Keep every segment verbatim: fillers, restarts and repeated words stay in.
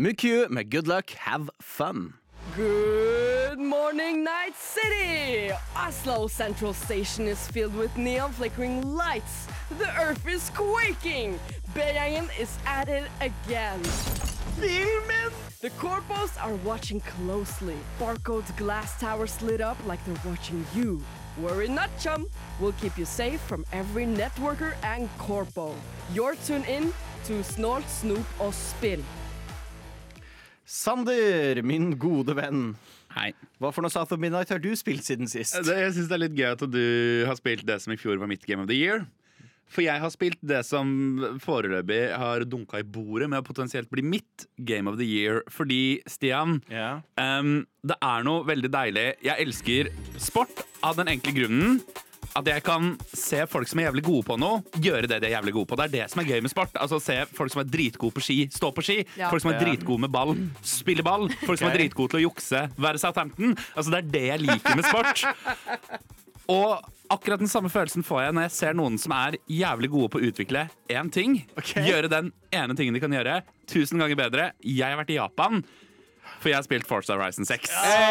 Muku med Good Luck, Have Fun. Good morning, Night City! Oslo Central Station is filled with neon flickering lights. The earth is quaking. B-gjengen is at it again. Filmen! The corpos are watching closely. Barcode's glass towers lit up like they're watching you. Worry not, chum. We'll keep you safe from every networker and corpo. You're tuned in to Snort, Snoop og Spill. Sander, min gode venn. Hei. Hva for noe South of Midnight har du spilt siden sist? Det, jeg synes det er litt gøy at du har spilt det som i fjor var mitt Game of the Year. For jeg har spilt det som foreløpig har dunket i bordet med å potensielt bli mitt Game of the Year. Fordi, Stian, Ja. um, det er noe veldig deilig. Jeg elsker sport av den enkle grunnen at jeg kan se folk som er jævlig gode på noe, gjøre det de er jævlig gode på. Det er det som er gøy med sport. Altså se folk som er dritgode på ski, stå på ski. Ja. Folk som er Ja. dritgode med ball, spille ball. Folk som er Ok. dritgode til å jukse, være Southampton. Altså det er det jeg liker med sport. Og akkurat den samme følelsen får jeg når jeg ser noen som er jævlig gode på å utvikle én ting. Ok. Gjøre den ene tingen de kan gjøre tusen ganger bedre. Jeg har vært i Japan, for jeg har spilt Forza Horizon seks.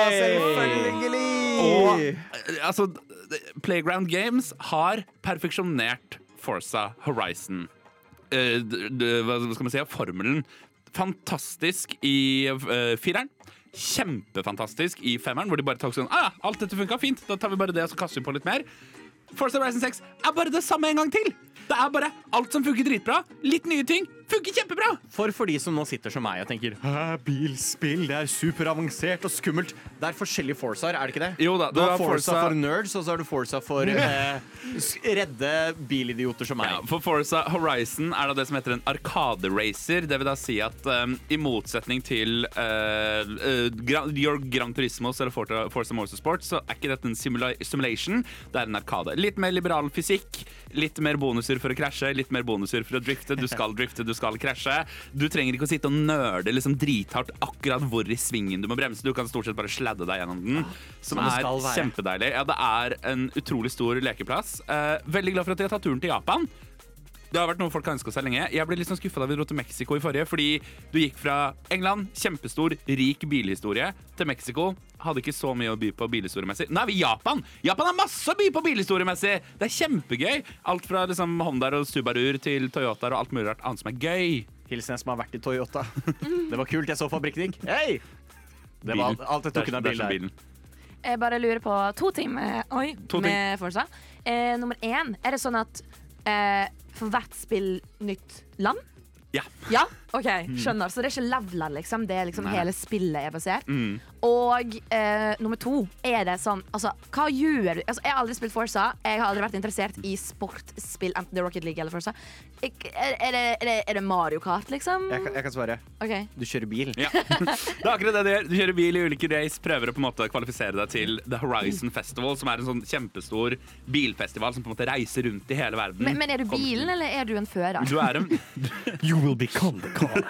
Selvfølgelig! Og eh, altså, Playground Games har perfeksjonert Forza Horizon. Eh, d- d- hva skal man si? Formelen. Fantastisk i uh, fireren. Kjempefantastisk i femmeren, hvor de bare tok sånn ah, alt dette funka fint, da tar vi bare det og så kaster vi på litt mer. Forza Horizon seks er bare det samme en gang til. Det er bare alt som funker dritbra. Litt nye ting funker kjempebra. For for de som nå sitter som meg og tenker Hæ, bilspill, det er superavansert og skummelt. Det er forskjellige Forzaer, er det ikke det? Jo da, Du du har har Forza Forza- for nerds, og så har du Forza for eh, s- redde bilidioter som meg. Ja, for Forza Horizon er da det som heter en arkade-racer. Det vil da si at um, i motsetning til uh, uh, Gran, your Gran Turismos eller Forza, Forza Motorsport, så er ikke dette en simula simulation, det er en arkade. Litt mer liberal fysikk, litt mer bonuser for å krasje, litt mer bonuser for å drifte. Du skal drifte, du skal krasje. Du trenger ikke å sitte og nørde liksom drithardt akkurat hvor i svingen du må bremse. Du kan stort sett bare sladde deg gjennom den, som Som det er skal være. kjempedeilig. Ja, det er en utrolig stor lekeplass. Eh, veldig glad for at de har tatt turen til Japan. Det har vært noe folk har ønsket seg lenge. Jeg ble litt sånn skuffet da vi dro til Mexico i forrige, fordi du gikk fra England, kjempestor, rik bilhistorie, til Mexico. Hadde ikke så mye å by på bilhistoriemessig. Nå er vi i Japan! Japan har masse å by på bilhistoriemessig! Det er kjempegøy! Alt fra liksom Hondaer og Subaruer til Toyotaer og alt mulig rart annet som er gøy. Hilsen jeg som har vært i Toyota. Det var kult, jeg så fabrikken. Hei! Det var alt, alt jeg tok Det er- unna det er som bilen der. bilen. Jeg bare lurer på to ting med, oi, To ting. med Forza. Eh, nummer én, er det sånn at eh, for hvert spill nytt land? Ja. Ja, ok, skjønner. Så det er ikke leveler, liksom. Det er liksom Nei. hele spillet er basert. Mm. Og eh, nummer to, er det sånn Altså, hva gjør du? Altså, jeg har aldri spilt Forza. Jeg har aldri vært interessert i sportspill, enten det er Rocket League eller Forza. Ik- Er, er, det, er, det, er det Mario Kart, liksom? Jeg, kan- jeg kan svare. Ok. Du kjører bil. Ja. Det er akkurat det du gjør. Du kjører bil i ulike race, prøver å på en måte kvalifisere deg til The Horizon Festival, som er en sånn kjempestor bilfestival som på en måte reiser rundt i hele verden. Men, men er du bilen, eller er du en fører? Du er en, You will become the car.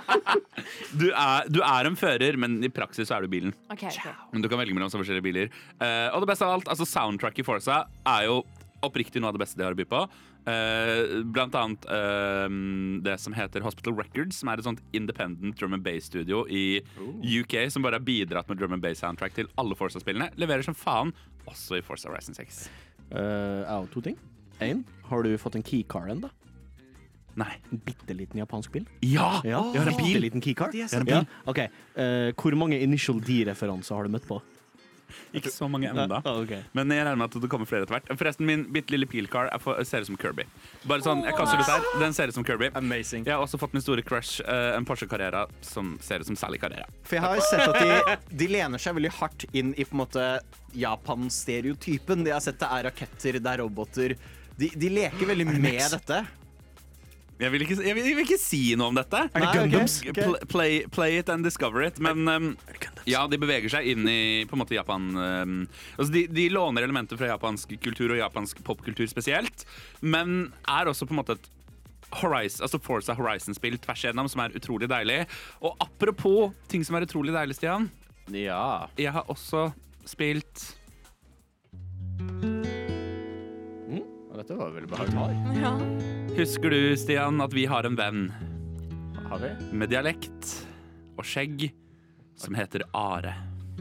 du er, du er en fører, men i praksis så er du bilen. Ok, ok. Men du kan velge mellom så forskjellige biler. Eh, og det beste av alt, altså soundtrack i Forza er jo oppriktig noe av det beste de har å by på. Eh, blant annet eh, det som heter Hospital Records, som er et sånt independent drum and bass studio i U K, som bare har bidratt med drum and bass soundtrack til alle Forza-spillene. Leverer som faen, også i Forza Horizon seks. Uh, jeg har to ting. En, har du fått en keycar enda? Nei. En bitte liten japansk bil? Ja! Ja, Jeg har en bil! Bitte liten keycar? Jeg har en bil. Ja, ok. Eh, hvor mange Initial D-referanser har du møtt på? Ikke så mange enda. Ah, ok. Men jeg regner med at det kommer flere etter hvert. Forresten, min bitte lille pilcar er for, ser ut som Kirby. Bare sånn, jeg kaster det ut her. Den ser ut som Kirby. Amazing. Jeg har også fått min store crush, eh, en Porsche Carrera som ser ut som Sally Carrera. For jeg har sett at de, de lener seg veldig hardt inn i på en måte Japan-stereotypen. De har sett det er raketter, det er roboter. De, de leker veldig med dette. Jeg vil, ikke, jeg, vil, jeg vil ikke si noe om dette. det Nei, Gundams? ok, ok. Pl- Play, play it and discover it. Men um, ja, de beveger seg inn i på en måte Japan. Um, altså de, de låner elementer fra japansk kultur og japansk popkultur spesielt, men er også på en måte et Horizon, altså Forza Horizon-spill tvers igjennom, som er utrolig deilig. Og apropos ting som er utrolig deilig, Stian. Ja. Jeg har også spilt Dette var veldig behagelig. Ja. Husker du, Stian, at vi har en venn Har vi? med dialekt? og skjegg som heter Are.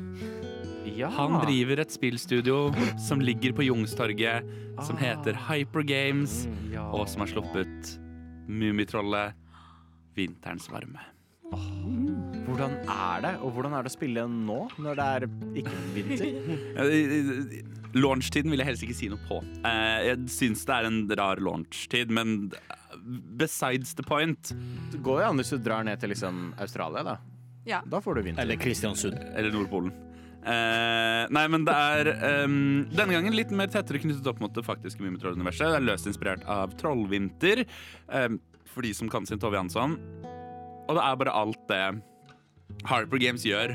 Ja. Han driver et spillstudio som ligger på Youngstorget, som heter Hyper Games, Mm, ja. og som har sluppet Mummitrollet Vinterens varme. Hvordan er det? Og hvordan er det å spille nå, når det er ikke vinter? Launchtiden vil jeg helst ikke si noe på. Eh, Jeg syns det er en rar launchtid, men besides the point. Det går jo an hvis du drar ned til liksom Australia, da. Ja. Da får du vinter. Eller Kristiansund. Eller Nordpolen. Eh, nei, men det er um, denne gangen litt mer tettere knyttet opp mot det faktiske Mummitroll-universet. Det er løst inspirert av Trollvinter, um, for de som kan sin Tove Jansson. Og det er bare alt det Harper Games gjør,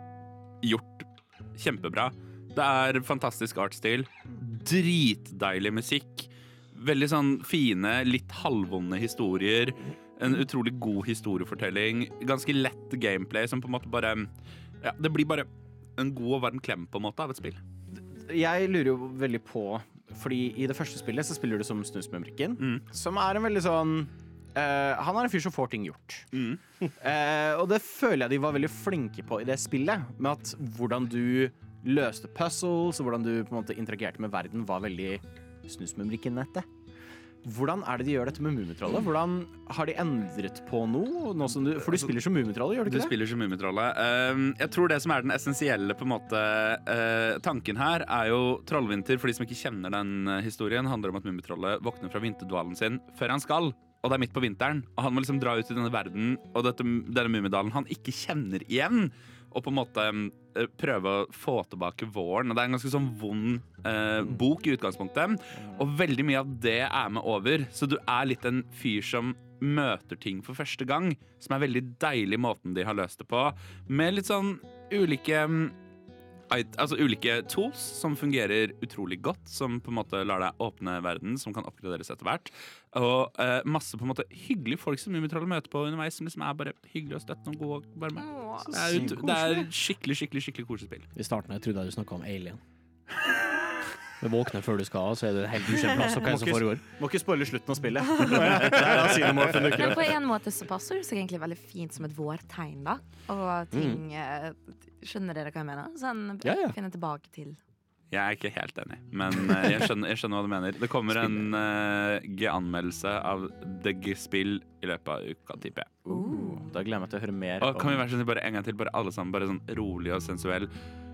gjort kjempebra. Det er fantastisk artstil, dritdeilig musikk, veldig sånn fine, litt halvvonde historier, en utrolig god historiefortelling, ganske lett gameplay som på en måte bare, ja, det blir bare en god og varm klem på en måte av et spill. Jeg lurer jo veldig på, fordi i det første spillet så spiller du som Snusmumrikken, Mm. som er en veldig sånn eh, han er en fyr som får ting gjort. Mm. Eh, og det føler jeg de var veldig flinke på i det spillet, med at hvordan du løste puzzles, og hvordan du på en måte interagerte med verden, var veldig Snusmumrikken-nettet. Hvordan er det de gjør dette med Mummitrollet? Hvordan har de endret på noe? Nå som du, for du spiller som Mummitrollet, gjør du Du ikke det? spiller som Mummitrollet. Um, jeg tror det som er den essensielle på en måte, uh, tanken her, er jo Trollvinter. For de som ikke kjenner den uh, historien, handler om at Mummitrollet våkner fra vinterdvalen sin før han skal. Og det er midt på vinteren, og han må liksom dra ut i denne verden og dette, denne Mummidalen han ikke kjenner igjen. Og på en måte uh, prøve å få tilbake våren. Og det er en ganske sånn vond uh, bok i utgangspunktet. Og veldig mye av det er med over. Så du er litt en fyr som møter ting for første gang. Som er veldig deilig måten de har løst det på. Med litt sånn ulike um, Altså ulike tools som fungerer utrolig godt, som på en måte lar deg åpne verden, som kan oppgraderes etter hvert. Og eh, masse på en måte hyggelige folk som Mummitrollet møter på underveis, som liksom er bare hyggelig og støttende og gode og varme. Det er, ut, det er skikkelig, skikkelig, skikkelig koselig spill. I starten jeg trodde jeg du snakket om Alien. Men våkne før du skal, så er det helt ukjent plass. Og hva er det som foregår? Må ikke spoile slutten av spillet. Det er da Cinemorphen dukker Men opp. på en måte så passer det seg egentlig veldig fint som et vårtegn, da. Og ting eh, Skjønner dere hva jeg mener? Sånn Ja, ja. finne tilbake til. Jeg er ikke helt enig, men eh, jeg, skjønner, jeg skjønner hva du mener. Det kommer en uh, G-anmeldelse av The G-spill i løpet av uka, tipper jeg. Uh, da gleder jeg meg til å høre mer Og kan vi om være sånn bare en gang til, bare alle sammen, bare sånn rolig og sensuell.